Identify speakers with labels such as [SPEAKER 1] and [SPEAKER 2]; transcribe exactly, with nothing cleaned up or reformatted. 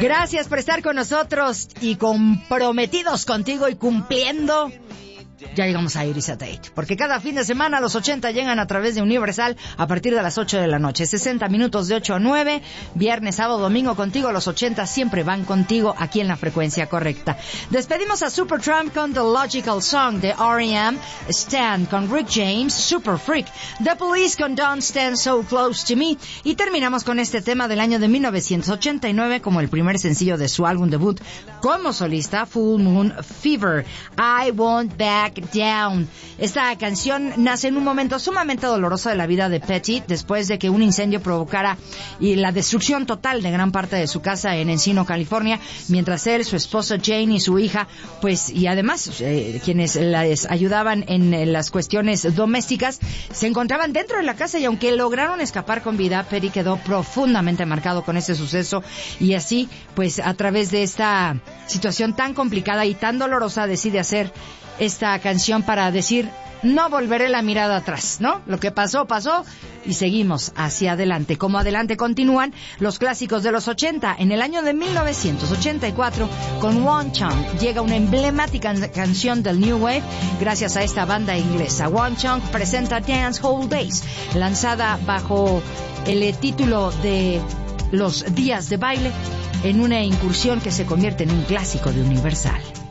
[SPEAKER 1] Gracias por estar con nosotros y comprometidos contigo y cumpliendo. Ya llegamos a Iris Tate, porque cada fin de semana los ochenta llegan a través de Universal a partir de las ocho de la noche. sesenta minutos de ocho a nueve, viernes, sábado, domingo contigo. Los ochenta siempre van contigo aquí en la frecuencia correcta. Despedimos a Supertramp con The Logical Song de R E M, Stan con Rick James, Super Freak, The Police con Don't Stand So Close to Me, y terminamos con este tema del año de mil novecientos ochenta y nueve como el primer sencillo de su álbum debut como solista, Full Moon Fever, I Won't Back Down. Esta canción nace en un momento sumamente doloroso de la vida de Petty, después de que un incendio provocara y la destrucción total de gran parte de su casa en Encino, California, mientras él, su esposa Jane y su hija, pues, y además eh, quienes les ayudaban en, en las cuestiones domésticas, se encontraban dentro de la casa, y aunque lograron escapar con vida, Petty quedó profundamente marcado con este suceso, y así, pues, a través de esta situación tan complicada y tan dolorosa, decide hacer esta canción para decir: no volveré la mirada atrás, ¿no? Lo que pasó, pasó, y seguimos hacia adelante. Como adelante continúan los clásicos de los ochenta. En el año de mil novecientos ochenta y cuatro, con One Chunk, llega una emblemática canción del New Wave, gracias a esta banda inglesa. One Chunk presenta Dance Hall Days, lanzada bajo el título de Los Días de Baile, en una incursión que se convierte en un clásico de Universal.